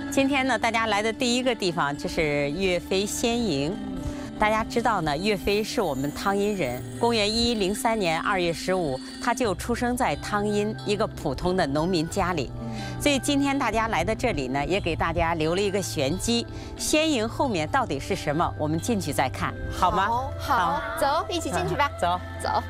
今天呢，大家来的第一个地方就是岳飞先营。大家知道呢，岳飞是我们汤阴人。公元1103年2月15，他就出生在汤阴一个普通的农民家里。所以今天大家来到这里呢，也给大家留了一个玄机。先营后面到底是什么？我们进去再看，好吗？ 好，走，一起进去吧。 走。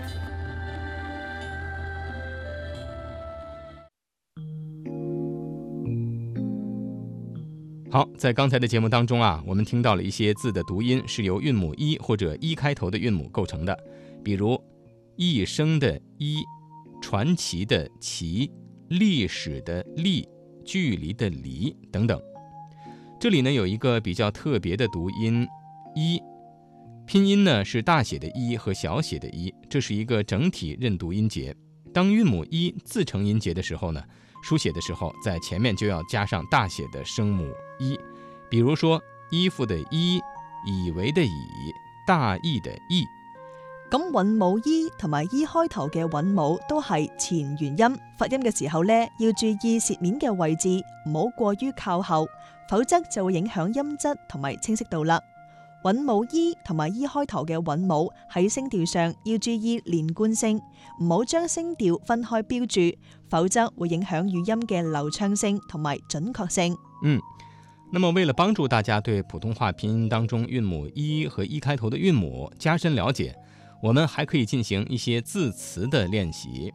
好，在刚才的节目当中啊，我们听到了一些字的读音是由韵母一或者一开头的韵母构成的，比如一生的一、传奇的奇、历史的历、距离的离等等。这里呢有一个比较特别的读音一，拼音呢是大写的一和小写的一，这是一个整体认读音节。当韵母一自成音节的时候呢，书写的时候在前面就要加上大写的声母一，比如说衣服的衣、以為的以、大意的意。 咁韻母依同埋依開頭嘅韻母都係前元音，發音嘅時候呢，要注意舌面嘅位置，唔好過於靠後，否則就會影響音質同埋清晰度啦。韻母依同埋依開頭嘅韻母喺聲調上要注意連貫性，唔好將聲調分開標注，否則會影響語音嘅流暢性同埋準確性。 那麼為了幫助大家對普通話拼音當中韻母一和一開頭的韻母加深了解，我們還可以進行一些字詞的練習。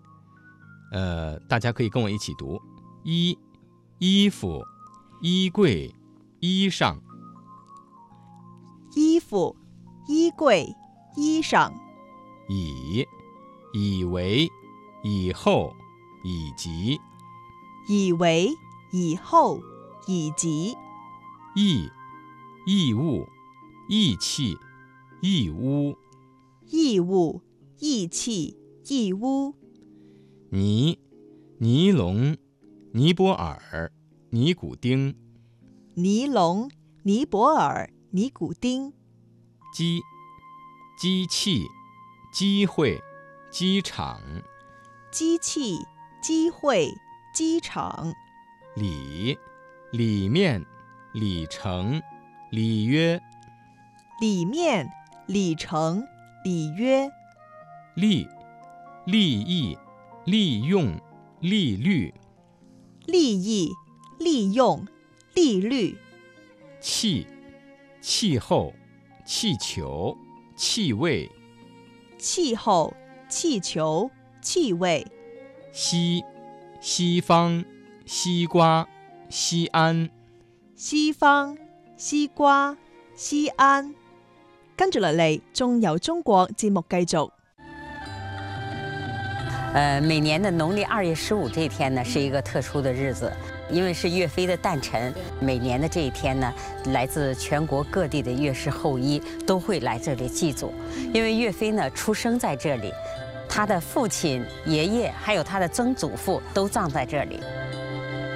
大家可以跟我一起讀：衣、衣服、衣櫃、衣裳。 衣服、衣櫃、衣裳。 以、以為、以後、以及。 以為、以後、以及。 義、義物、義氣、義污。 義物、義氣、義污。 尼、尼龍、尼泊爾、尼古丁。 尼龍、尼泊爾、尼古丁。 機、機器、機會、機場。 機器、機會、機場。 里、里面、里程、里約。 里面、里程、里約。 利、利益、利用、利率。 利益、利用、利率。 氣、氣候、氣球、氣味。 氣候、氣球、氣味。 西、西方、西瓜、西安。 西方、西瓜、西安。跟住落嚟，仲由中國節目繼續。 每年的農曆2月15這一天呢，是一個特殊的日子，因為是岳飛的誕辰。每年的這一天呢，來自全國各地的岳氏後裔都會來這裡祭祖，因為岳飛呢出生在這裡，他的父親、爺爺還有他的曾祖父都葬在這裡。